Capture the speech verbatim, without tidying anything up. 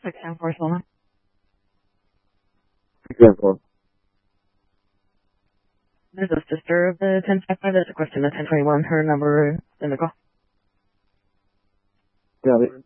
six ten four Solomon. six ten four. There's a sister of the ten five five. There's a question of ten twenty-one. Her number in the call. Got it.